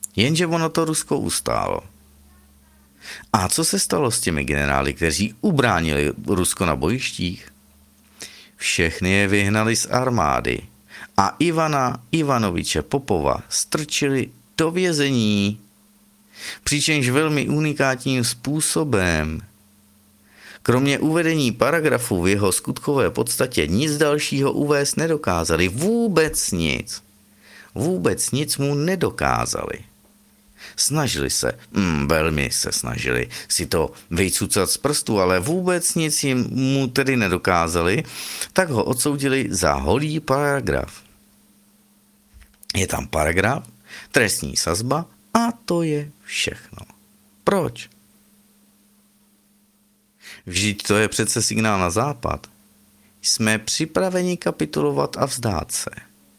Jenže ono to Rusko ustálo. A co se stalo s těmi generály, kteří ubránili Rusko na bojištích? Všechny je vyhnali z armády a Ivana Ivanoviče Popova strčili do vězení, přičemž velmi unikátním způsobem. Kromě uvedení paragrafu v jeho skutkové podstatě nic dalšího uvést nedokázali. Vůbec nic. Vůbec nic mu nedokázali. Snažili se, velmi se snažili si to vycucat z prstu, ale vůbec nic jim mu tedy nedokázali, tak ho odsoudili za holý paragraf. Je tam paragraf, trestní sazba a to je všechno. Proč? Vždyť to je přece signál na západ. Jsme připraveni kapitulovat a vzdát se.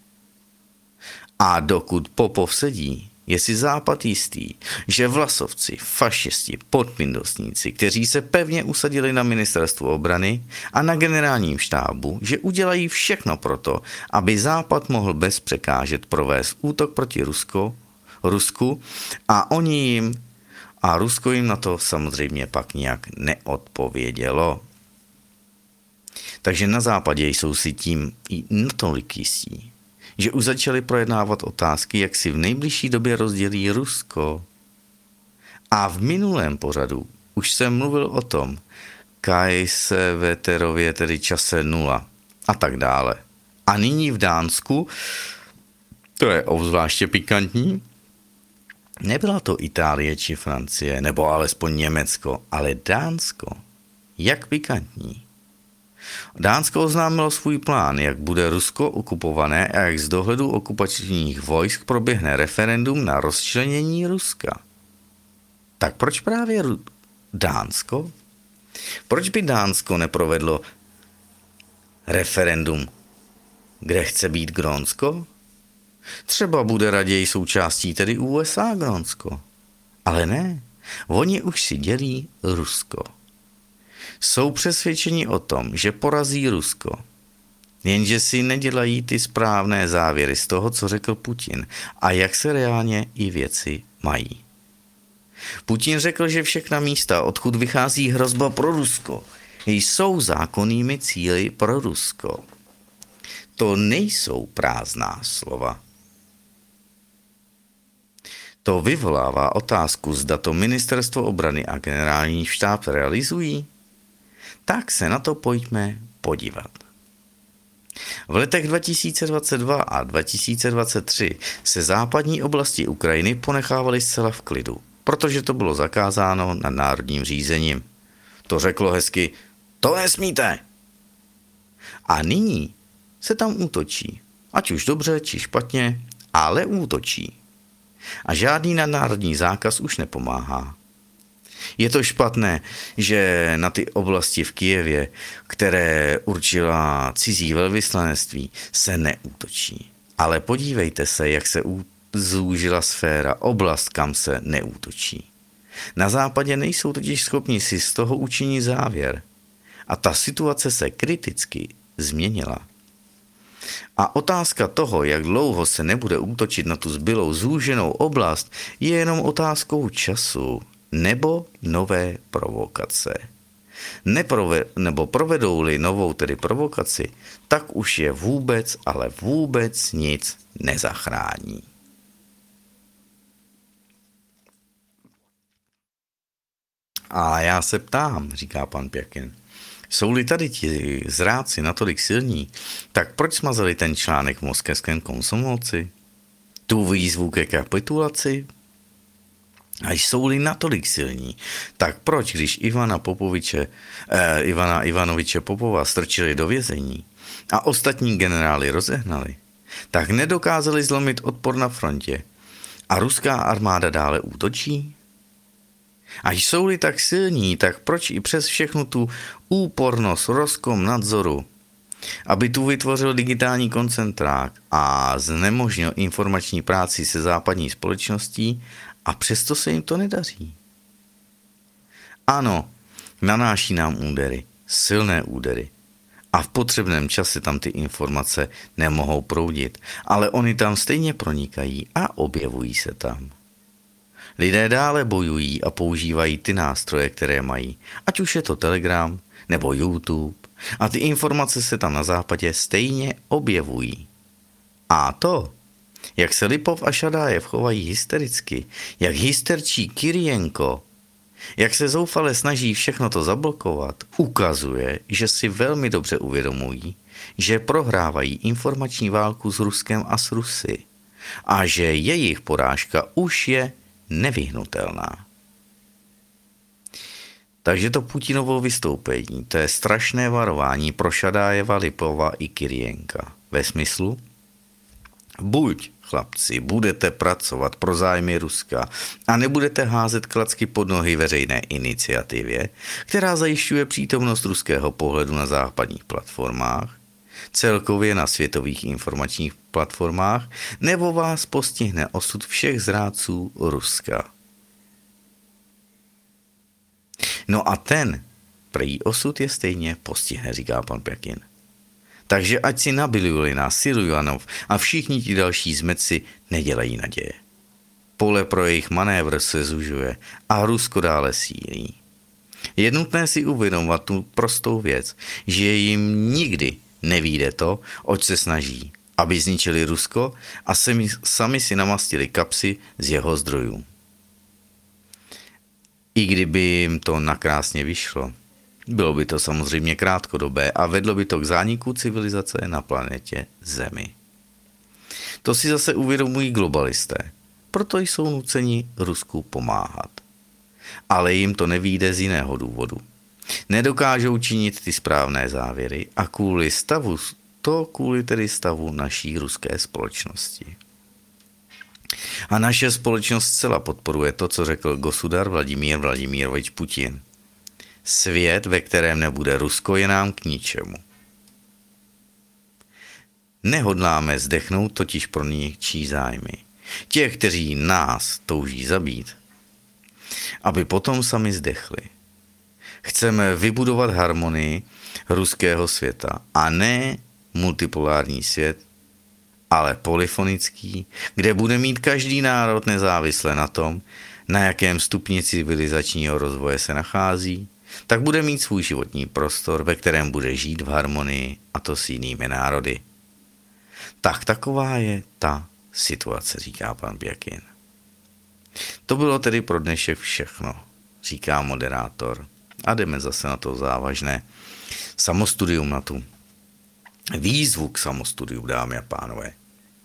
A dokud Popov sedí, je si západ jistý, že vlasovci, fašisti, podpindostníci, kteří se pevně usadili na ministerstvu obrany a na generálním štábu, že udělají všechno proto, aby západ mohl bez překážet provést útok proti Rusku a Rusko jim na to samozřejmě pak nějak neodpovědělo. Takže na západě jsou si tím i natolik jistí, že už začali projednávat otázky, jak si v nejbližší době rozdělí Rusko. A v minulém pořadu už jsem mluvil o tom, Kajse Veterově, tedy čase 0 a tak dále. A nyní v Dánsku, to je obzvláště pikantní, nebyla to Itálie či Francie, nebo alespoň Německo, ale Dánsko. Jak pikantní. Dánsko oznámilo svůj plán, jak bude Rusko okupované a jak z dohledu okupačních vojsk proběhne referendum na rozčlenění Ruska. Tak proč právě Dánsko? Proč by Dánsko neprovedlo referendum, kde chce být Grónsko? Třeba bude raději součástí tedy USA Grónsko. Ale ne, oni už si dělí Rusko. Jsou přesvědčeni o tom, že porazí Rusko. Jenže si nedělají ty správné závěry z toho, co řekl Putin a jak se reálně i věci mají. Putin řekl, že všechna místa, odkud vychází hrozba pro Rusko, jsou zákonnými cíli pro Rusko. To nejsou prázdná slova. To vyvolává otázku, zda to ministerstvo obrany a generální štáb realizují. Tak se na to pojďme podívat. V letech 2022 a 2023 se západní oblasti Ukrajiny ponechávaly zcela v klidu, protože to bylo zakázáno nad národním řízením. To řeklo hezky, to nesmíte. A nyní se tam útočí, ať už dobře či špatně, ale útočí. A žádný nadnárodní zákaz už nepomáhá. Je to špatné, že na ty oblasti v Kyjevě, které určila cizí velvyslanectví, se neútočí. Ale podívejte se, jak se zúžila sféra, oblast, kam se neútočí. Na západě nejsou totiž schopni si z toho učinit závěr. A ta situace se kriticky změnila. A otázka toho, jak dlouho se nebude útočit na tu zbylou zúženou oblast, je jenom otázkou času nebo nové provokace. Nebo provedou-li novou tedy provokaci, tak už je vůbec, ale vůbec nic nezachrání. A já se ptám, říká pan Pěkin, jsou-li tady ti zrádci natolik silní, tak proč smazali ten článek v moskevském Komsomolci? Tu výzvu ke kapitulaci? A jsou-li natolik silní, tak proč, když Ivana Ivanoviče Popova strčili do vězení a ostatní generály rozehnali, tak nedokázali zlomit odpor na frontě a ruská armáda dále útočí? A jsou-li tak silní, tak proč i přes všechnu tu úpornost Roskomnadzoru, aby tu vytvořil digitální koncentrák a znemožnil informační práci se západní společností, a přesto se jim to nedaří. Ano, nanáší nám údery, silné údery. A v potřebném čase tam ty informace nemohou proudit, ale oni tam stejně pronikají a objevují se tam. Lidé dále bojují a používají ty nástroje, které mají, ať už je to Telegram nebo YouTube, a ty informace se tam na západě stejně objevují. A to, jak se Lipov a Šadájev chovají hystericky, jak hysterčí Kyrienko, jak se zoufale snaží všechno to zablokovat, ukazuje, že si velmi dobře uvědomují, že prohrávají informační válku s Ruskem a s Rusy a že jejich porážka už je nevyhnutelná. Takže to Putinovo vystoupení, to je strašné varování pro Šadájeva, Lipova i Kyrienka. Ve smyslu, buď, chlapci, budete pracovat pro zájmy Ruska a nebudete házet klacky pod nohy veřejné iniciativě, která zajišťuje přítomnost ruského pohledu na západních platformách, celkově na světových informačních platformách, nebo vás postihne osud všech zrádců Ruska. No a ten prý osud je stejně postihne, říká pan Pjakin. Takže ať si Nabiliulina, Silujanov a všichni ti další zmetci nedělají naděje. Pole pro jejich manévr se zužuje a Rusko dále sílí. Je nutné si uvědomovat tu prostou věc, že jim nikdy nevyjde to, oč se snaží, aby zničili Rusko a sami si namastili kapsy z jeho zdrojů. I kdyby jim to nakrásně vyšlo, bylo by to samozřejmě krátkodobé a vedlo by to k zániku civilizace na planetě Zemi. To si zase uvědomují globalisté, proto jsou nuceni Rusku pomáhat. Ale jim to nevyjde z jiného důvodu. Nedokážou činit ty správné závěry a kvůli stavu naší ruské společnosti. A naše společnost zcela podporuje to, co řekl gosudar Vladimír Vladimirovič Putin. Svět, ve kterém nebude Rusko, je nám k ničemu. Nehodláme zdechnout totiž pro něčí zájmy. Těch, kteří nás touží zabít, aby potom sami zdechli. Chceme vybudovat harmonii ruského světa a ne multipolární svět, ale polyfonický, kde bude mít každý národ nezávisle na tom, na jakém stupni civilizačního rozvoje se nachází, tak bude mít svůj životní prostor, ve kterém bude žít v harmonii, a to s jinými národy. Tak taková je ta situace, říká pan Pjakin. To bylo tedy pro dnešek všechno, říká moderátor. A jdeme zase na to závažné samostudium, na tu výzvu k samostudiu, dámy a pánové.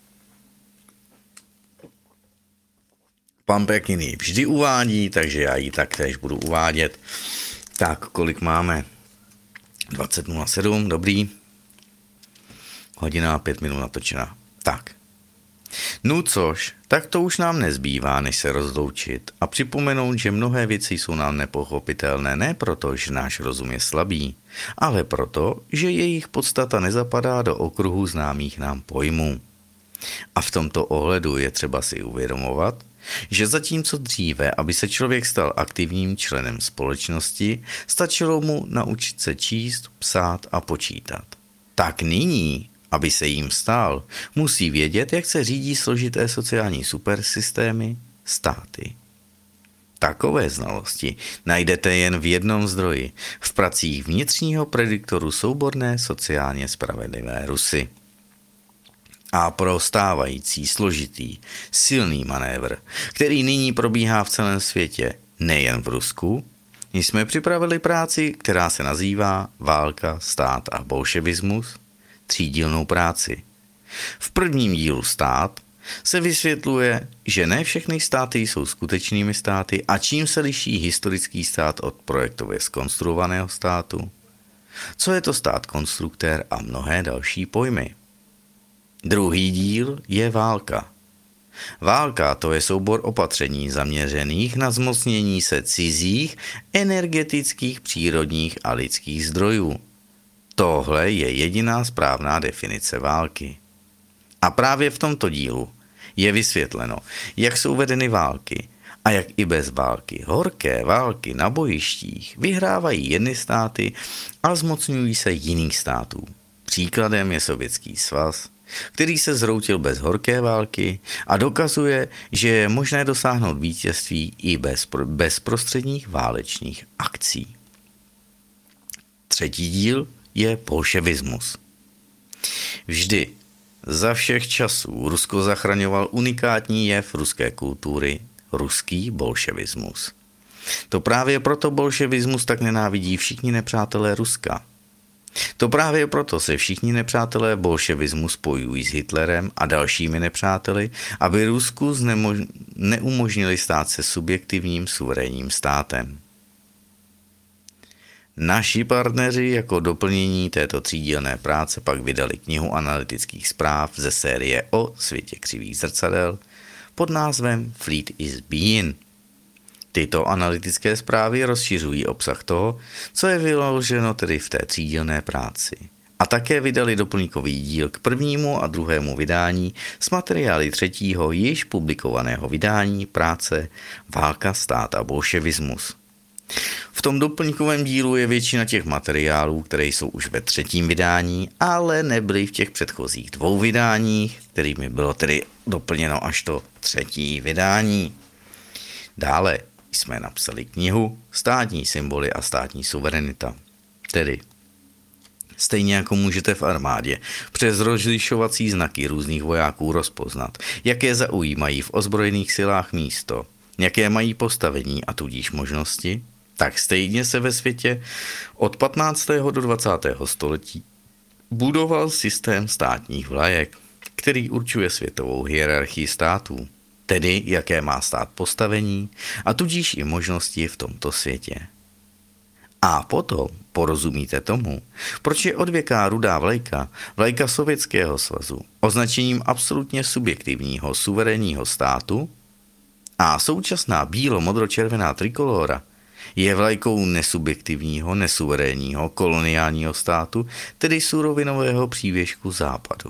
Pan Pjakin ji vždy uvádí, takže já ji taktéž budu uvádět. Tak, kolik máme? 20:07, dobrý. Hodina a 5 minut natočena. Tak. No což, tak to už nám nezbývá, než se rozloučit a připomenout, že mnohé věci jsou nám nepochopitelné ne proto, že náš rozum je slabý, ale proto, že jejich podstata nezapadá do okruhu známých nám pojmů. A v tomto ohledu je třeba si uvědomovat, že zatímco dříve, aby se člověk stal aktivním členem společnosti, stačilo mu naučit se číst, psát a počítat. Tak nyní, aby se jím stal, musí vědět, jak se řídí složité sociální supersystémy, státy. Takové znalosti najdete jen v jednom zdroji, v pracích vnitřního prediktoru souborné sociálně spravedlivé Rusy. A pro stávající složitý, silný manévr, který nyní probíhá v celém světě, nejen v Rusku, jsme připravili práci, která se nazývá Válka, stát a bolševismus, třídílnou práci. V prvním dílu Stát se vysvětluje, že ne všechny státy jsou skutečnými státy a čím se liší historický stát od projektově zkonstruovaného státu, co je to stát konstruktér a mnohé další pojmy. Druhý díl je Válka. Válka to je soubor opatření zaměřených na zmocnění se cizích, energetických, přírodních a lidských zdrojů. Tohle je jediná správná definice války. A právě v tomto dílu je vysvětleno, jak jsou vedeny války a jak i bez války, horké války na bojištích vyhrávají jedny státy a zmocňují se jiných států. Příkladem je Sovětský svaz, který se zhroutil bez horké války a dokazuje, že je možné dosáhnout vítězství i bez bezprostředních válečných akcí. Třetí díl je bolševismus. Vždy, za všech časů, Rusko zachraňoval unikátní jev ruské kultury, ruský bolševismus. To právě proto bolševismus tak nenávidí všichni nepřátelé Ruska. To právě proto se všichni nepřátelé bolševismu spojují s Hitlerem a dalšími nepřáteli, aby Rusku neumožnili stát se subjektivním suverénním státem. Naši partneři jako doplnění této třídílné práce pak vydali knihu analytických zpráv ze série o světě křivých zrcadel pod názvem Fleet is Being. Tyto analytické zprávy rozšiřují obsah toho, co je vyloženo tedy v té třídílné práci. A také vydali doplňkový díl k prvnímu a druhému vydání s materiály třetího již publikovaného vydání práce Válka, stát a bolševismus. V tom doplňkovém dílu je většina těch materiálů, které jsou už ve třetím vydání, ale nebyly v těch předchozích dvou vydáních, kterými bylo tedy doplněno až to třetí vydání. Dále jsme napsali knihu Státní symboly a státní suverenita. Tedy stejně jako můžete v armádě přes rozlišovací znaky různých vojáků rozpoznat, jaké zaujímají v ozbrojených silách místo, jaké mají postavení a tudíž možnosti, tak stejně se ve světě od 15. do 20. století budoval systém státních vlajek, který určuje světovou hierarchii států, tedy jaké má stát postavení a tudíž i možnosti v tomto světě. A potom porozumíte tomu, proč je odvěká rudá vlajka, vlajka Sovětského svazu, označením absolutně subjektivního suverénního státu a současná bílo-modro-červená trikolóra je vlajkou nesubjektivního, nesuverénního koloniálního státu, tedy surovinového přívěšku západu.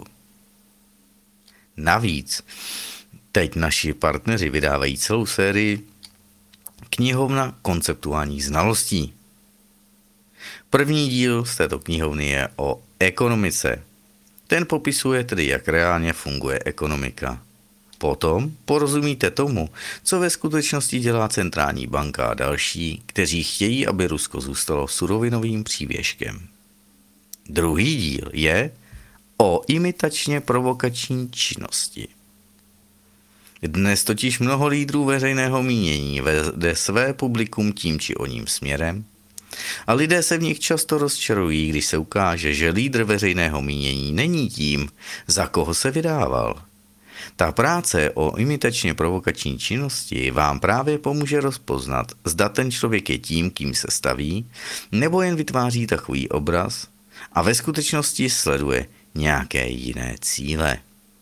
Navíc teď naši partneři vydávají celou sérii knihovna konceptuálních znalostí. První díl z této knihovny je o ekonomice. Ten popisuje tedy, jak reálně funguje ekonomika. Potom porozumíte tomu, co ve skutečnosti dělá centrální banka a další, kteří chtějí, aby Rusko zůstalo surovinovým přívěškem. Druhý díl je o imitačně provokační činnosti. Dnes totiž mnoho lídrů veřejného mínění vede své publikum tím či oním směrem a lidé se v nich často rozčarují, když se ukáže, že lídr veřejného mínění není tím, za koho se vydával. Ta práce o imitačně provokační činnosti vám právě pomůže rozpoznat, zda ten člověk je tím, kým se staví, nebo jen vytváří takový obraz a ve skutečnosti sleduje nějaké jiné cíle.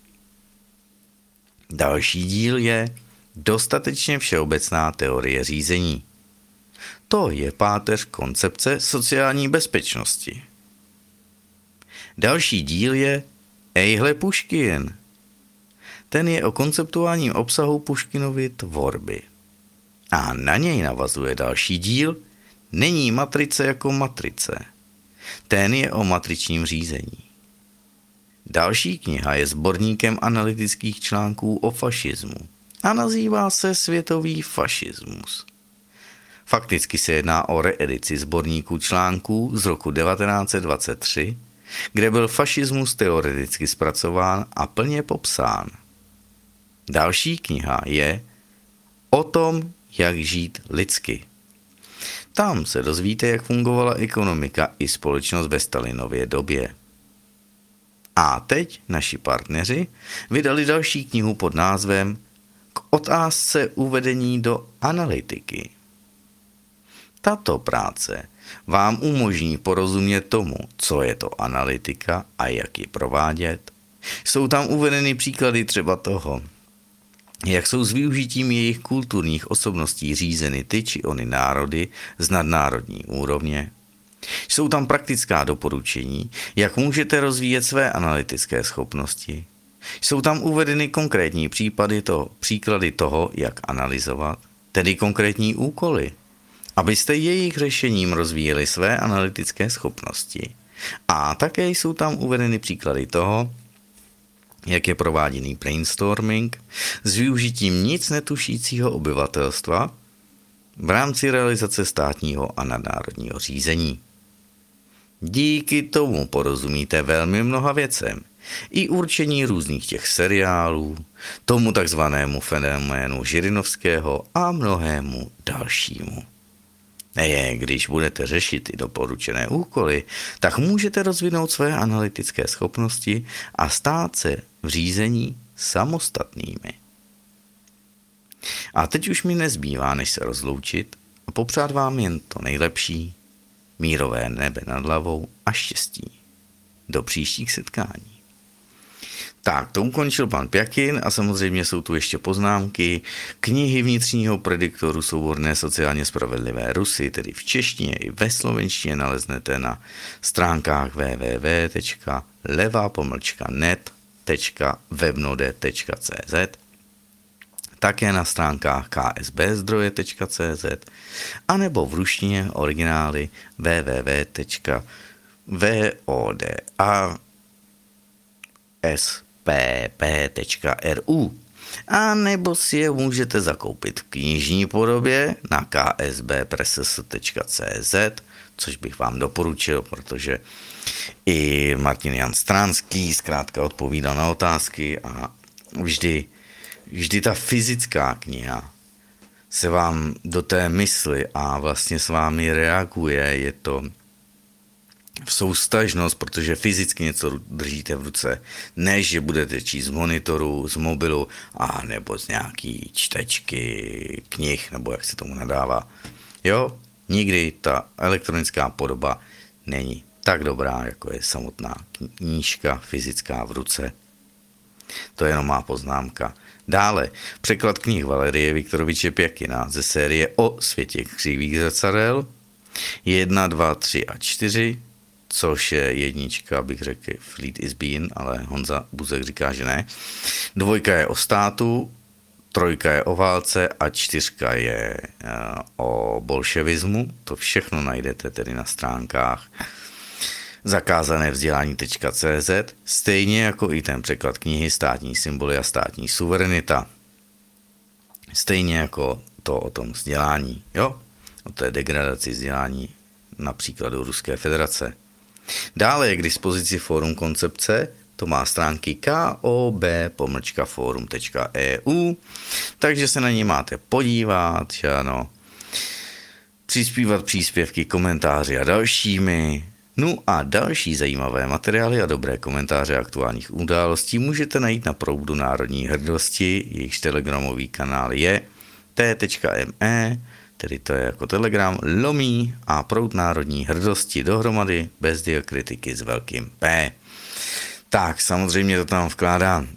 Další díl je dostatečně všeobecná teorie řízení. To je páteř koncepce sociální bezpečnosti. Další díl je Ejhle Puškin. Ten je o konceptuálním obsahu Puškinovy tvorby. A na něj navazuje další díl Není matrice jako matrice. Ten je o matričním řízení. Další kniha je sborníkem analytických článků o fašismu a nazývá se Světový fašismus. Fakticky se jedná o reedici sborníku článků z roku 1923, kde byl fašismus teoreticky zpracován a plně popsán. Další kniha je O tom, jak žít lidsky. Tam se dozvíte, jak fungovala ekonomika i společnost ve Stalinově době. A teď naši partneři vydali další knihu pod názvem K otázce uvedení do analytiky. Tato práce vám umožní porozumět tomu, co je to analytika a jak ji provádět. Jsou tam uvedeny příklady třeba toho, jak jsou s využitím jejich kulturních osobností řízeny ty či ony národy z nadnárodní úrovně. Jsou tam praktická doporučení, jak můžete rozvíjet své analytické schopnosti. Jsou tam uvedeny konkrétní příklady toho, jak analyzovat, tedy konkrétní úkoly, abyste jejich řešením rozvíjeli své analytické schopnosti. A také jsou tam uvedeny příklady toho, jak je prováděný brainstorming s využitím nic netušícího obyvatelstva v rámci realizace státního a nadnárodního řízení. Díky tomu porozumíte velmi mnoha věcem, i určení různých těch seriálů, tomu takzvanému fenoménu Žirinovského a mnohému dalšímu. Když budete řešit i doporučené úkoly, tak můžete rozvinout své analytické schopnosti a stát se v řízení samostatnými. A teď už mi nezbývá, než se rozloučit a popřát vám jen to nejlepší, mírové nebe nad hlavou a štěstí. Do příštích setkání. Tak, to ukončil pan Pjakin a samozřejmě jsou tu ještě poznámky. Knihy vnitřního prediktoru Souborné sociálně spravedlivé Rusy, tedy v češtině i ve slovenštině, naleznete na stránkách www.leva-net.webnode.cz, také na stránkách ksbzdroje.cz a nebo v ruštině originály www.pp.ru a nebo si je můžete zakoupit v knižní podobě na ksbpress.cz, což bych vám doporučil, protože i Martin Jan Stránský zkrátka odpovídal na otázky a vždy ta fyzická kniha se vám do té mysli a vlastně s vámi reaguje, je to v soustažnost, protože fyzicky něco držíte v ruce, než že budete číst z monitoru, z mobilu a nebo z nějaký čtečky, knih, nebo jak se tomu nadává. Jo, nikdy ta elektronická podoba není tak dobrá, jako je samotná knížka fyzická v ruce. To je jenom má poznámka. Dále překlad knih Valerie Viktoroviče Pjakina ze série O světě křivých zrcadel 1, 2, 3 a 4, což je jednička, bych řekl, Fleet is Bean, ale Honza Buzek říká, že ne. 2 je o státu, 3 je o válce a 4 je o bolševismu. To všechno najdete tedy na stránkách zakázanevzdělání.cz, stejně jako i ten překlad knihy Státní symboly a státní suverenita. Stejně jako to o tom vzdělání, jo? O té degradaci vzdělání na příkladu Ruské federace. Dále je k dispozici Fórum koncepce, to má stránky kob-forum.eu, takže se na ně máte podívat, že ano, přispívat příspěvky, komentáři a dalšími. No a další zajímavé materiály a dobré komentáře aktuálních událostí můžete najít na Proudu národní hrdosti, jejichž telegramový kanál je t.me, tedy to je jako telegram, lomí a Proud národní hrdosti dohromady bez diakritiky s velkým P. Tak, samozřejmě to tam vkládá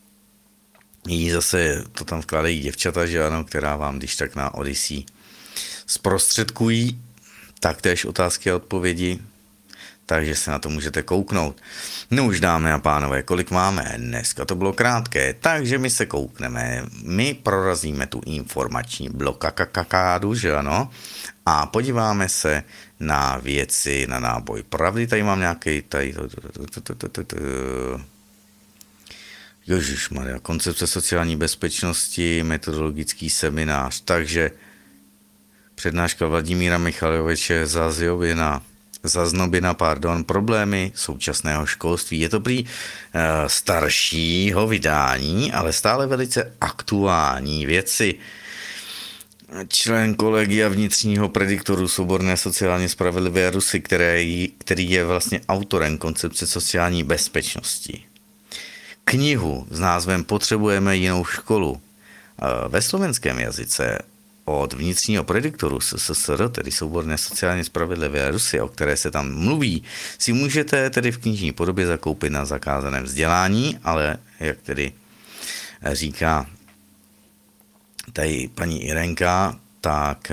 vkládají děvčata, že ano, která vám když tak na Odyssey zprostředkují taktéž otázky a odpovědi, takže se na to můžete kouknout. No už, dámy a pánové, kolik máme? Dneska to bylo krátké, takže my se koukneme. My prorazíme tu informační blokakádu, že ano? A podíváme se na věci, na náboj pravdy. Tady mám nějaký, ježišmarja, koncepce sociální bezpečnosti, metodologický seminář. Takže přednáška Vladimíra Michaloviče Zaznobina, problémy současného školství. Je to prý staršího vydání, ale stále velice aktuální věci. Člen kolegia vnitřního prediktoru Souborné sociálně spravedlivé Rusy, který je vlastně autorem koncepce sociální bezpečnosti. Knihu s názvem Potřebujeme jinou školu ve slovenském jazyce od vnitřního prediktoru SSSR, tedy Souborné sociálně spravedlivé Rusy, o které se tam mluví, si můžete tedy v knižní podobě zakoupit na zakázaném vzdělání, ale jak tedy říká tady paní Irenka, tak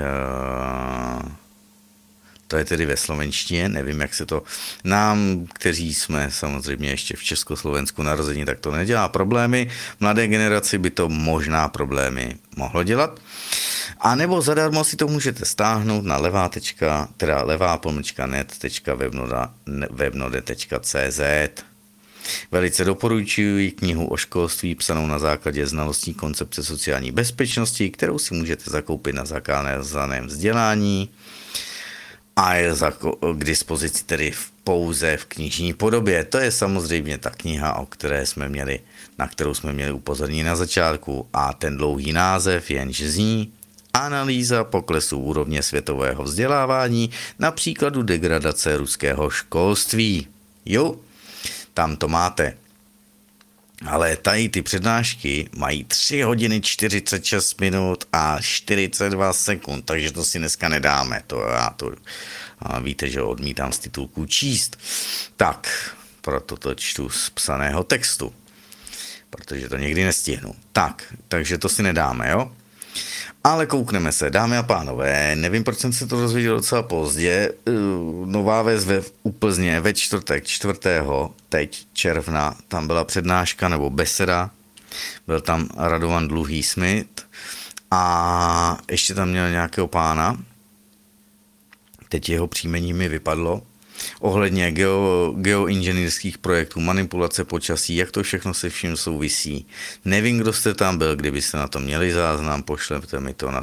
to je tedy ve slovenštině, nevím, jak se to nám, kteří jsme samozřejmě ještě v Československu narození, tak to nedělá problémy. Mladé generaci by to možná problémy mohlo dělat. A nebo zadarmo si to můžete stáhnout na levá-net.webnode.cz. Velice doporučuji knihu o školství psanou na základě znalostní koncepce sociální bezpečnosti, kterou si můžete zakoupit na zakázaném vzdělání a je k dispozici tedy pouze v knižní podobě. To je samozřejmě ta kniha, na kterou jsme měli upozornit na začátku, a ten dlouhý název jenž zní Analýza poklesu úrovně světového vzdělávání na příkladu degradace ruského školství. Jo, tam to máte. Ale tady ty přednášky mají 3 hodiny 46 minut a 42 sekund, takže to si dneska nedáme. A víte, že odmítám z titulků číst. Tak, proto to čtu z psaného textu, protože to někdy nestihnu. Takže to si nedáme, jo? Ale koukneme se, dámy a pánové, nevím, proč jsem se to dozvěděl docela pozdě. Nová Ves u Plzně ve čtvrtek 4. teď června, tam byla přednáška nebo beseda, byl tam Radovan Dluhý Smith a ještě tam měl nějakého pána, teď jeho příjmení mi vypadlo, ohledně geoinženýrských projektů, manipulace počasí, jak to všechno se vším souvisí. Nevím, kdo jste tam byl, kdybyste na to měli záznam, pošlete mi to na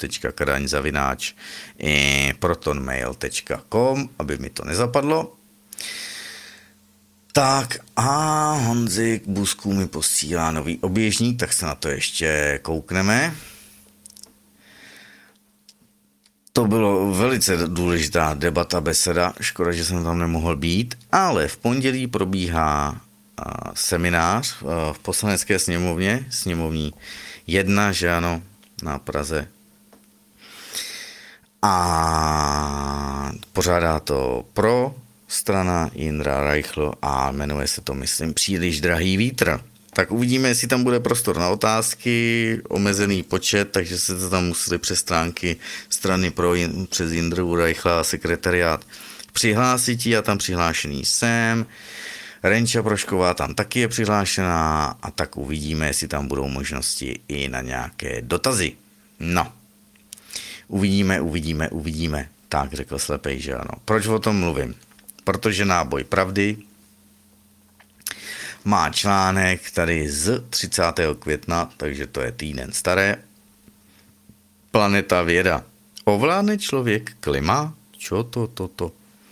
studio.kadaň@protonmail.com, aby mi to nezapadlo. Tak a Honzik Busku mi posílá nový oběžník, tak se na to ještě koukneme. To bylo velice důležitá debata, beseda, škoda, že jsem tam nemohl být, ale v pondělí probíhá seminář v Poslanecké sněmovně, sněmovní 1, že ano, na Praze. A pořádá to pro strana Jindra Reichl a jmenuje se to, myslím, Příliš drahý vítr. Tak uvidíme, jestli tam bude prostor na otázky, omezený počet, takže se to tam museli přes strany přes Jindru Reichla a sekretariát přihlásit, já tam přihlášený jsem, Renča Prošková tam taky je přihlášená a tak uvidíme, jestli tam budou možnosti i na nějaké dotazy. No, uvidíme. Tak řekl slepej, že ano. Proč o tom mluvím? Protože Náboj pravdy má článek tady z 30. května, takže to je týden staré. Planeta věda. Ovládne člověk klima? Čo to?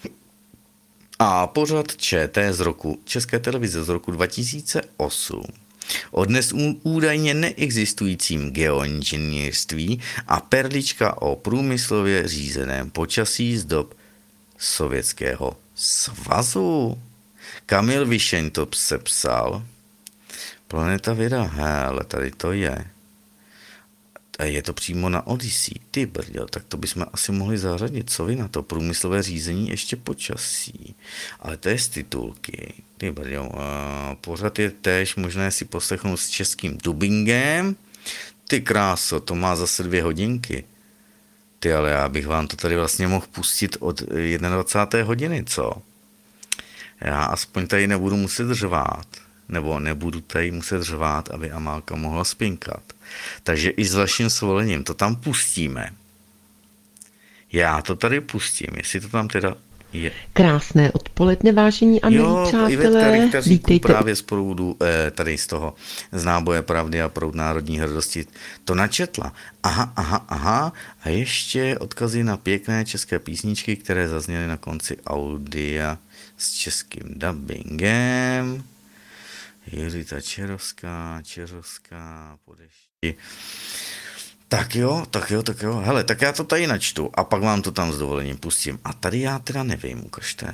A pořad České televize z roku 2008 o dnes údajně neexistujícím geoinženýrství a perlička o průmyslově řízeném počasí z dob Sovětského svazu. Kamil Vyšeň to sepsal. Planeta věda, hele, tady to je. A je to přímo na Odyssey. Ty brděl, tak to bychom asi mohli zařadit. Co vy na to? Průmyslové řízení ještě počasí. Ale to je z titulky. Ty brděl, pořád je též možné si poslechnout s českým dubbingem. Ty kráso, to má zase 2 hodinky. Ty, ale já bych vám to tady vlastně mohl pustit od 21. hodiny, co? Já aspoň tady nebudu muset řvát, nebo nebudu tady muset řvát, aby Amálka mohla spinkat. Takže i s vaším svolením to tam pustíme. Já to tady pustím, jestli to tam teda je. Krásné odpoledne, vážení a milí přátelé. Vítejte. Právě z proudu, tady z toho, z Náboje pravdy a proud národní hrdosti to načetla. Aha. A ještě odkazy na pěkné české písničky, které zazněly na konci audia s českým dubbingem. Jirita Čerovská, podešti. Tak jo. Hele, tak já to tady načtu a pak vám to tam s dovolením pustím. A tady já teda nevím, ukažte.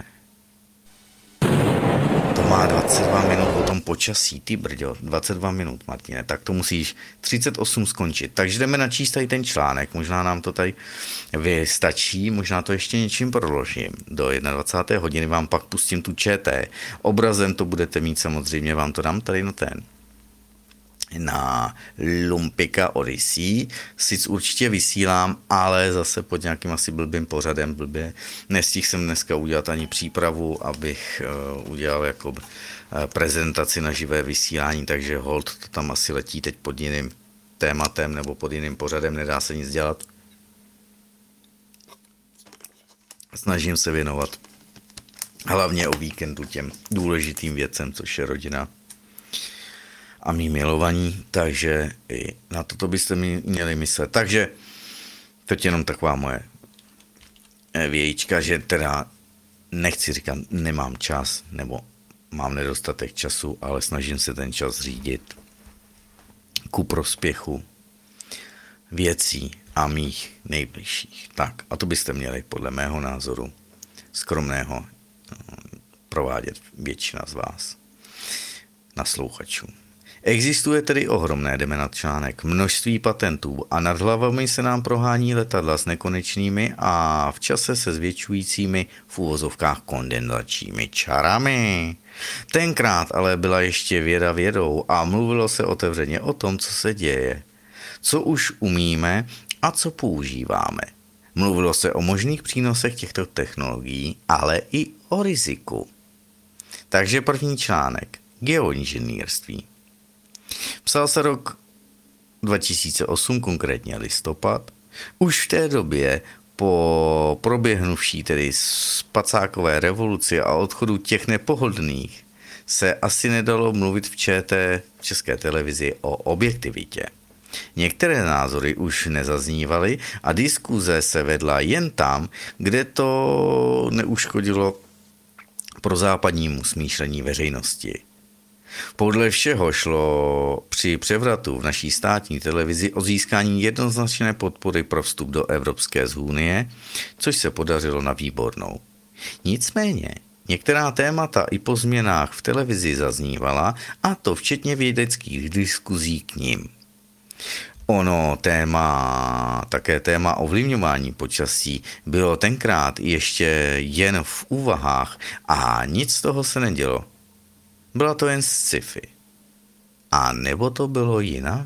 To má 22 minut o tom počasí, ty brďo, 22 minut, Martine, tak to musíš 38 skončit. Takže jdeme načíst tady ten článek, možná nám to tady vystačí, možná to ještě něčím proložím. Do 21. hodiny vám pak pustím tu ČT. Obrazem to budete mít samozřejmě, vám to dám tady na Lumpika Odyssey. Sice určitě vysílám, ale zase pod nějakým asi blbým pořadem, nestihl jsem dneska udělat ani přípravu, abych udělal jako prezentaci na živé vysílání, takže hold to tam asi letí teď pod jiným tématem nebo pod jiným pořadem, nedá se nic dělat. Snažím se věnovat hlavně o víkendu těm důležitým věcem, což je rodina a mý milovaní, takže i na toto byste měli myslet. Takže to je jenom taková moje vějíčka, že teda nechci říkat, nemám čas, nebo mám nedostatek času, ale snažím se ten čas řídit ku prospěchu věcí a mých nejbližších. Tak, a to byste měli podle mého názoru skromného provádět většina z vás, naslouchačů. Existuje tedy ohromné, jdeme na článek, množství patentů a nad hlavami se nám prohání letadla s nekonečnými a v čase se zvětšujícími v uvozovkách kondenzačními čarami. Tenkrát ale byla ještě věda vědou a mluvilo se otevřeně o tom, co se děje, co už umíme a co používáme. Mluvilo se o možných přínosech těchto technologií, ale i o riziku. Takže první článek. Geoinženýrství. Psal se rok 2008, konkrétně listopad. Už v té době po proběhnuvší tedy spacákové revoluci a odchodu těch nepohodlných se asi nedalo mluvit v České televizi o objektivitě. Některé názory už nezaznívaly a diskuze se vedla jen tam, kde to neuškodilo prozápadnímu smýšlení veřejnosti. Podle všeho šlo při převratu v naší státní televizi o získání jednoznačné podpory pro vstup do Evropské unie, což se podařilo na výbornou. Nicméně, některá témata i po změnách v televizi zaznívala, a to včetně vědeckých diskuzí k nim. Také téma ovlivňování počasí bylo tenkrát ještě jen v úvahách a nic z toho se nedělo. Byla to jen sci-fi. A nebo to bylo jinak?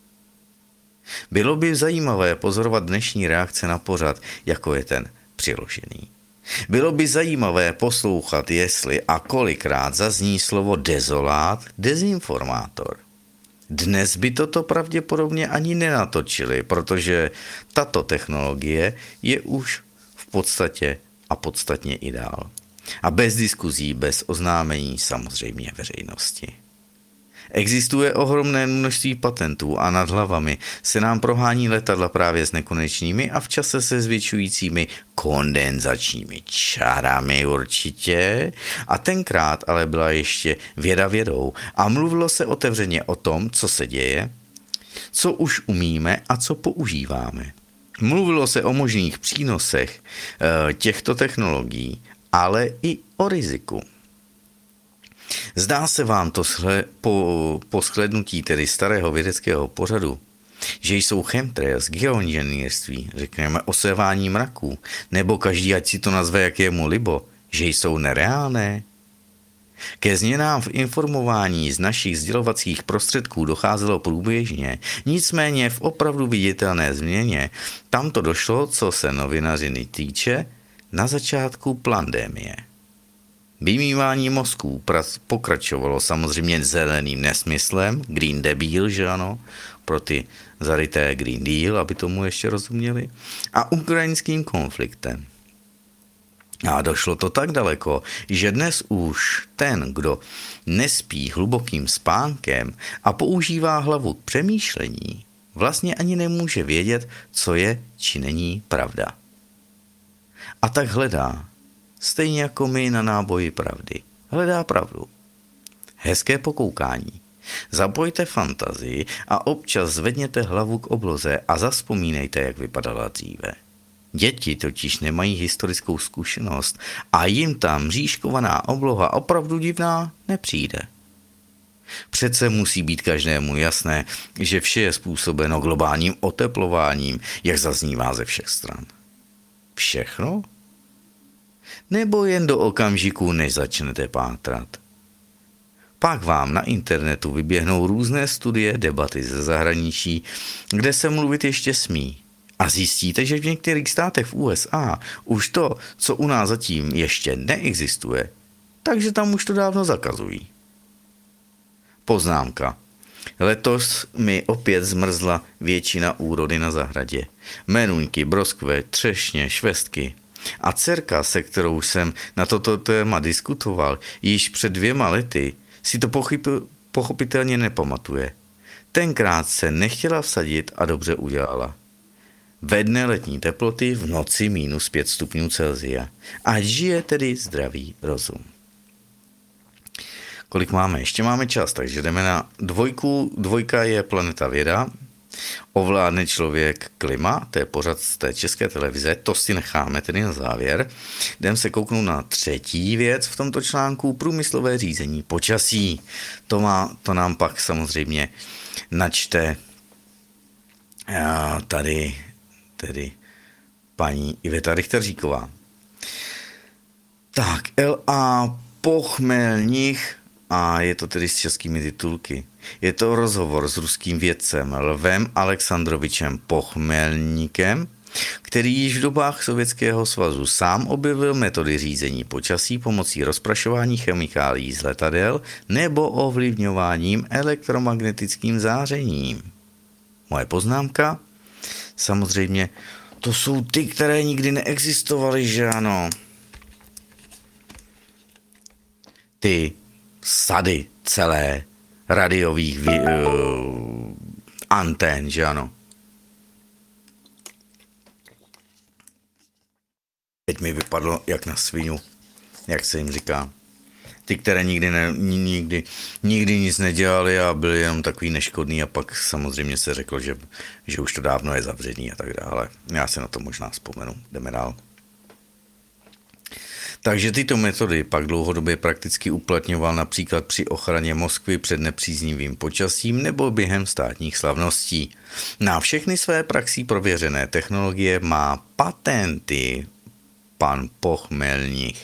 Bylo by zajímavé pozorovat dnešní reakce na pořad, jako je ten přiložený. Bylo by zajímavé poslouchat, jestli a kolikrát zazní slovo dezolát, dezinformátor. Dnes by toto pravděpodobně ani nenatočili, protože tato technologie je už v podstatě a podstatně i dál. A bez diskuzí, bez oznámení samozřejmě veřejnosti. Existuje ohromné množství patentů a nad hlavami se nám prohání letadla právě s nekonečnými a v čase se zvětšujícími kondenzačními čarami určitě. A tenkrát ale byla ještě věda vědou a mluvilo se otevřeně o tom, co se děje, co už umíme a co používáme. Mluvilo se o možných přínosech těchto technologií, ale i o riziku. Zdá se vám to po shlednutí tedy starého vědeckého pořadu, že jsou chemtrails, geoinženýrství, řekněme osévání mraků, nebo každý ať si to nazve, jak je mu libo, že jsou nereálné? Ke změnám v informování z našich sdělovacích prostředků docházelo průběžně, nicméně v opravdu viditelné změně tam to došlo, co se novinařiny týče, na začátku pandemie. Vymývání mozků pokračovalo samozřejmě zeleným nesmyslem, Green Deal, že ano, pro ty zaryté Green Deal, aby tomu ještě rozuměli, a ukrajinským konfliktem. A došlo to tak daleko, že dnes už ten, kdo nespí hlubokým spánkem a používá hlavu k přemýšlení, vlastně ani nemůže vědět, co je či není pravda. A tak hledá, stejně jako my na náboji pravdy, hledá pravdu. Hezké pokoukání. Zapojte fantazii a občas zvedněte hlavu k obloze a zavzpomínejte, jak vypadala dříve. Děti totiž nemají historickou zkušenost a jim ta mřížkovaná obloha opravdu divná nepřijde. Přece musí být každému jasné, že vše je způsobeno globálním oteplováním, jak zaznívá ze všech stran. Všechno? Nebo jen do okamžiku, než začnete pátrat? Pak vám na internetu vyběhnou různé studie, debaty ze zahraničí, kde se mluvit ještě smí. A zjistíte, že v některých státech v USA už to, co u nás zatím ještě neexistuje, takže tam už to dávno zakazují. Poznámka. Letos mi opět zmrzla většina úrody na zahradě. Menuňky, broskve, třešně, švestky. A dcerka, se kterou jsem na toto téma diskutoval již před 2 lety, si to pochopitelně nepamatuje. Tenkrát se nechtěla vsadit a dobře udělala. Ve dne letní teploty, v noci -5 stupňů Celsia. Ať žije tedy zdravý rozum. Kolik máme? Ještě máme čas, takže jdeme na 2. 2 je Planeta věda. Ovládne člověk klima, to je pořad z té České televize, to si necháme tedy na závěr. Jdeme se kouknout na 3. věc v tomto článku, průmyslové řízení počasí. To nám pak samozřejmě načte tady paní Iveta Richteříková. Tak, L.A. Pochmelnich, a je to tedy s českými titulky. Je to rozhovor s ruským vědcem Lvem Alexandrovičem Pochmelníkem, který již v dobách Sovětského svazu sám objevil metody řízení počasí pomocí rozprašování chemikálií z letadel nebo ovlivňováním elektromagnetickým zářením. Moje poznámka? Samozřejmě, to jsou ty, které nikdy neexistovaly, že ano? Ty sady celé radiových antén, že ano? Teď mi vypadlo jak na svinu, jak se jim říká. Ty, které nikdy nic nedělali a byli jenom takový neškodný a pak samozřejmě se řeklo, že už to dávno je zavřený a tak dále. Já se na to možná vzpomenu. Jdeme dál. Takže tyto metody pak dlouhodobě prakticky uplatňoval například při ochraně Moskvy před nepříznivým počasím nebo během státních slavností. Na všechny své praxí prověřené technologie má patenty pan Pochmelník.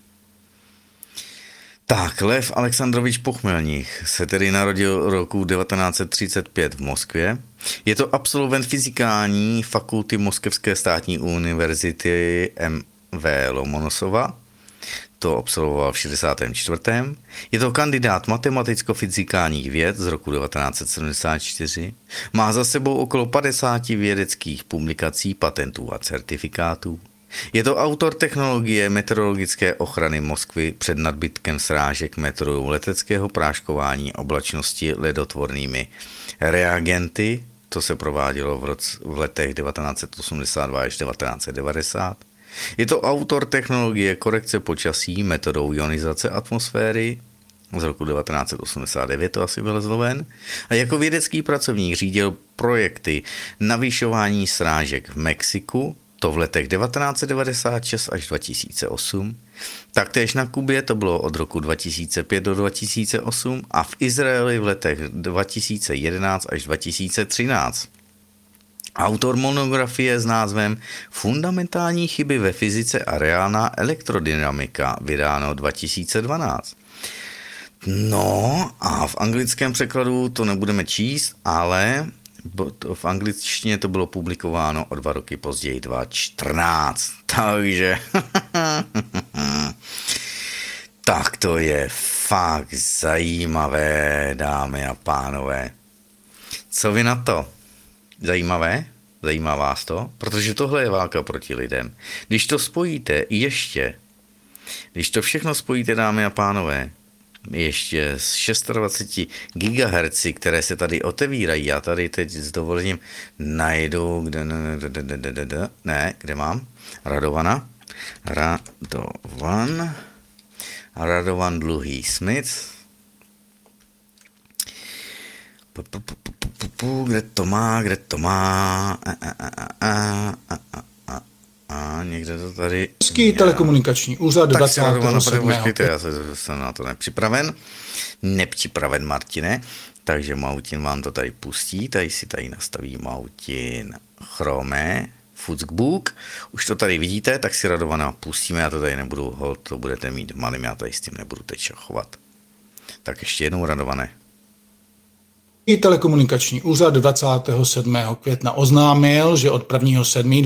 Tak, Lev Alexandrovič Pochmelník se tedy narodil roku 1935 v Moskvě. Je to absolvent fyzikální fakulty Moskevské státní univerzity M.V. Lomonosova. To absolvoval v 64. Je to kandidát matematicko-fyzikálních věd z roku 1974. Má za sebou okolo 50 vědeckých publikací, patentů a certifikátů. Je to autor technologie meteorologické ochrany Moskvy před nadbytkem srážek metodou leteckého práškování oblačnosti ledotvornými reagenty. To se provádělo v letech 1982 až 1990. Je to autor technologie korekce počasí metodou ionizace atmosféry. Z roku 1989 to asi byl zloven. A jako vědecký pracovník řídil projekty navyšování srážek v Mexiku, to v letech 1996 až 2008. Taktéž na Kubě to bylo od roku 2005 do 2008 a v Izraeli v letech 2011 až 2013. Autor monografie s názvem Fundamentální chyby ve fyzice a reálná elektrodynamika, vydáno 2012. No a v anglickém překladu to nebudeme číst, ale v angličtině to bylo publikováno o 2 roky později, 2014. Takže tak to je fakt zajímavé, dámy a pánové. Co vy na to? Zajímavé? Zajímá vás to? Protože tohle je válka proti lidem. Když to spojíte když to všechno spojíte, dámy a pánové, ještě z 26 GHz, které se tady otevírají, já tady teď s dovolením najdu, kde mám? Radovan Dluhý Smith. Kde to má? Někde to tady... Český telekomunikační úřad 27. Počkejte, já jsem na to nepřipraven, Martine, takže Mautin vám to tady pustí, tady si tady nastaví Mautin Chrome, Fuzzbook, už to tady vidíte, tak si Radovana pustíme, já to tady nebudu, to budete mít malým, já tady s tím nebudu teď šachovat. Tak ještě jednou, Radované. Telekomunikační úřad 27. května oznámil, že od 1. 7.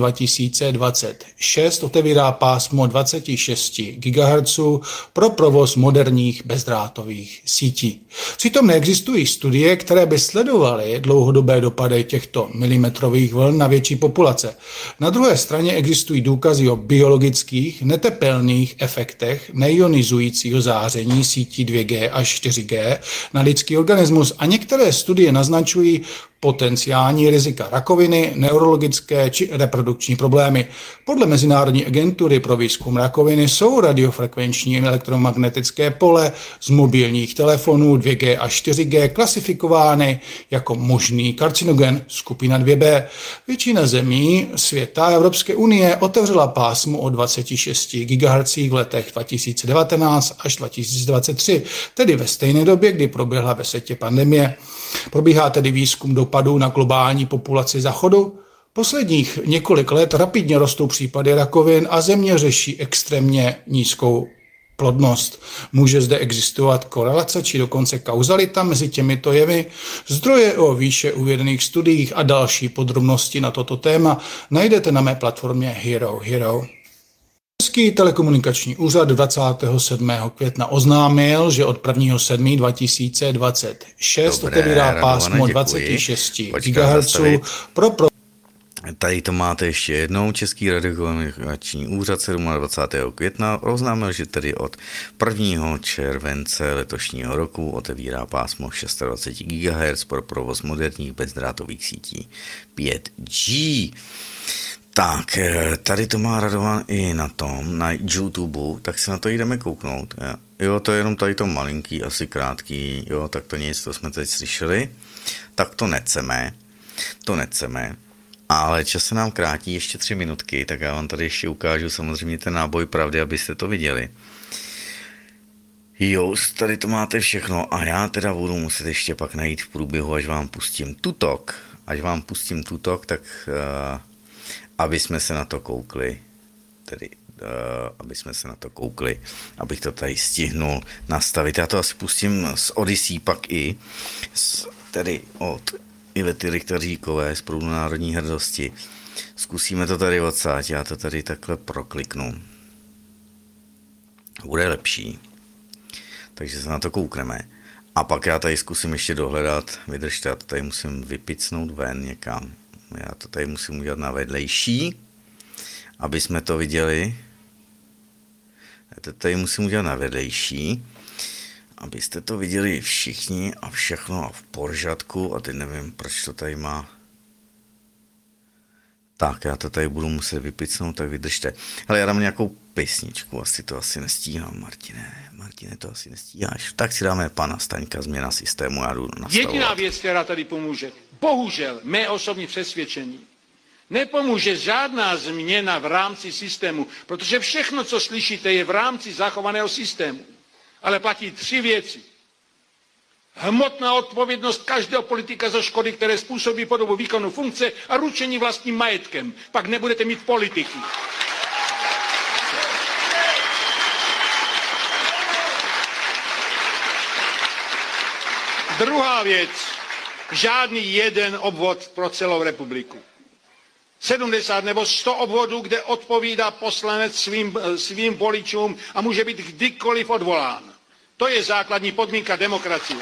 2026 otevírá pásmo 26 GHz pro provoz moderních bezdrátových sítí. Přitom neexistují studie, které by sledovaly dlouhodobé dopady těchto milimetrových vln na větší populace. Na druhé straně existují důkazy o biologických netepelných efektech neionizujícího záření sítí 2G až 4G na lidský organismus a některé studie naznačují potenciální rizika rakoviny, neurologické či reprodukční problémy. Podle Mezinárodní agentury pro výzkum rakoviny jsou radiofrekvenční elektromagnetické pole z mobilních telefonů 2G a 4G klasifikovány jako možný karcinogen skupina 2B. Většina zemí světa Evropské unie otevřela pásmu o 26 GHz v letech 2019 až 2023, tedy ve stejné době, kdy proběhla ve světě pandemie. Probíhá tedy výzkum dopadů na globální populaci Západu. Posledních několik let rapidně rostou případy rakovin a země řeší extrémně nízkou plodnost. Může zde existovat korelace či dokonce kauzalita mezi těmito jevy? Zdroje o výše uvedených studiích a další podrobnosti na toto téma najdete na mé platformě Hero. Český telekomunikační úřad 27. května oznámil, že od 1. 7. 2026 otevírá pásmo 26 GHz pro Tady to máte ještě jednou. Český radiokomunikační úřad 27. května oznámil, že tedy od 1. července letošního roku otevírá pásmo 26 GHz pro provoz moderních bezdrátových sítí 5G. Tak, tady to má Radovan i na YouTube, tak se na to jdeme kouknout. Jo, to je jenom tady to malinký, asi krátký, jo, tak to nic, to jsme teď slyšeli. Tak to neceme, ale čas se nám krátí ještě 3 minutky, tak já vám tady ještě ukážu samozřejmě ten náboj pravdy, abyste to viděli. Jo, tady to máte všechno a já teda budu muset ještě pak najít v průběhu, až vám pustím tutok, tak aby jsme se na to koukli, abych to tady stihnul nastavit. Já to asi pustím z Odyssey pak i, tedy od Ivety Richteříkové z Proudu národní hrdosti. Zkusíme to tady odsáď, já to tady takhle prokliknu. Bude lepší. Takže se na to koukneme. A pak já tady zkusím ještě dohledat, vydržte, já to tady musím vypicnout ven někam. Já to tady musím udělat na vedlejší, aby jsme to viděli. Já to tady musím udělat na vedlejší, abyste to viděli všichni a všechno a v pořádku. A teď nevím, proč to tady má. Tak, já to tady budu muset vypicnout, tak vydržte. Ale já dám nějakou písničku, to asi nestíhám, Martine, to asi nestíháš. Tak si dáme pana Staňka, změna systému, já jdu nastavovat. Jediná věc, která tady pomůže, bohužel, mé osobní přesvědčení, nepomůže žádná změna v rámci systému, protože všechno, co slyšíte, je v rámci zachovaného systému. Ale platí 3 věci. Hmotná odpovědnost každého politika za škody, které způsobí po dobu výkonu funkce a ručení vlastním majetkem. Pak nebudete mít politiky. Druhá věc. Žádný jeden obvod pro celou republiku. 70 nebo 100 obvodů, kde odpovídá poslanec svým voličům a může být kdykoliv odvolán. To je základní podmínka demokracie.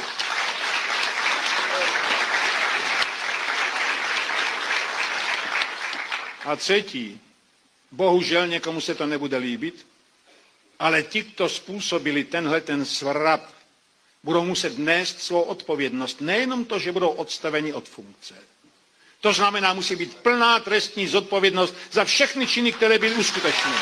A třetí, bohužel někomu se to nebude líbit, ale ti, kdo způsobili ten svrap, budou muset nést svou odpovědnost. Nejenom to, že budou odstaveni od funkce. To znamená, musí být plná trestní zodpovědnost za všechny činy, které byly uskutečněny.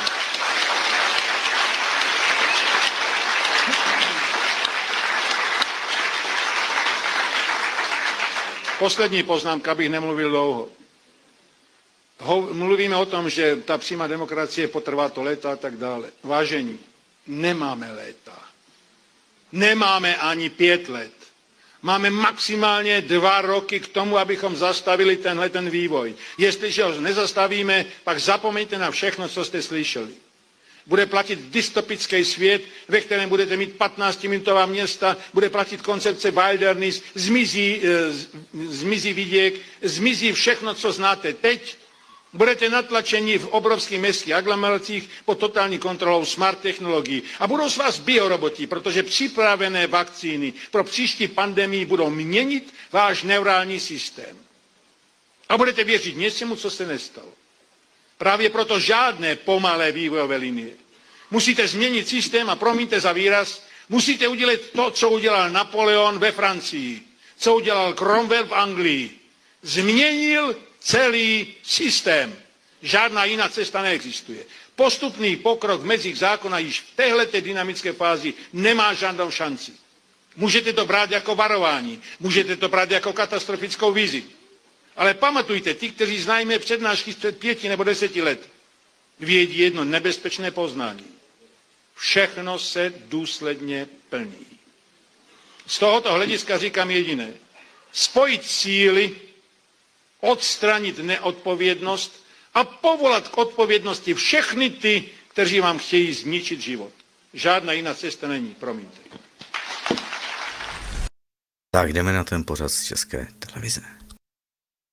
Poslední poznámka, abych nemluvil dlouho. Mluvíme o tom, že ta přímá demokracie potrvá to léta a tak dále. Vážení, nemáme léta. Nemáme ani 5 let. Máme maximálně 2 roky k tomu, abychom zastavili ten vývoj. Jestliže ho nezastavíme, pak zapomeňte na všechno, co jste slyšeli. Bude platit dystopický svět, ve kterém budete mít 15-minutová města, bude platit koncepce wilderness, zmizí viděk, zmizí všechno, co znáte teď. Budete natlačeni v obrovských městských aglomeracích pod totální kontrolou smart technologií. A budou z vás bioroboti, protože připravené vakcíny pro příští pandemii budou měnit váš neurální systém. A budete věřit něčemu, co se nestalo. Právě proto žádné pomalé vývojové linie. Musíte změnit systém a promiňte za výraz, musíte udělat to, co udělal Napoleon ve Francii, co udělal Cromwell v Anglii. Změnil celý systém. Žádná jiná cesta neexistuje. Postupný pokrok v mezích zákona již v téhleté dynamické fázi nemá žádnou šanci. Můžete to brát jako varování, můžete to brát jako katastrofickou vizi. Ale pamatujte, ti, kteří znají mé přednášky před 5 nebo 10 let, vědí jedno nebezpečné poznání. Všechno se důsledně plní. Z tohoto hlediska říkám jediné. Spojit síly, odstranit neodpovědnost a povolat k odpovědnosti všechny ty, kteří vám chtějí zničit život. Žádná jiná cesta není, promiňte. Tak jdeme na ten pořad z České televize.